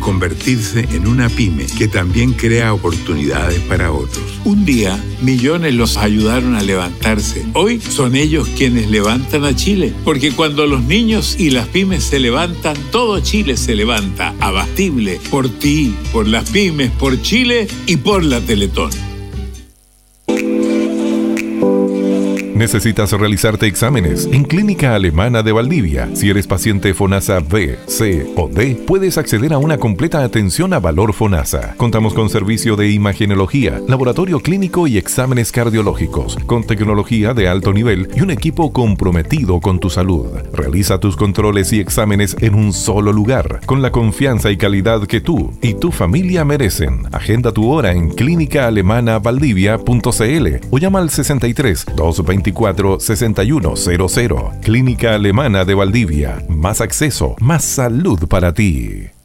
convertirse en una pyme que también crea oportunidades para otros. Un día, millones los ayudaron a levantarse. Hoy son ellos quienes levantan a Chile, porque cuando los niños y las pymes se levantan, todo Chile se levanta. Abastible, por ti, por las pymes, por Chile y por la Teletón. ¿Necesitas realizarte exámenes? En Clínica Alemana de Valdivia, si eres paciente FONASA B, C o D, puedes acceder a una completa atención a valor FONASA. Contamos con servicio de imagenología, laboratorio clínico y exámenes cardiológicos, con tecnología de alto nivel y un equipo comprometido con tu salud. Realiza tus controles y exámenes en un solo lugar, con la confianza y calidad que tú y tu familia merecen. Agenda tu hora en clínicaalemana.valdivia.cl o llama al 63 224 6100. Clínica Alemana de Valdivia. Más acceso, más salud para ti.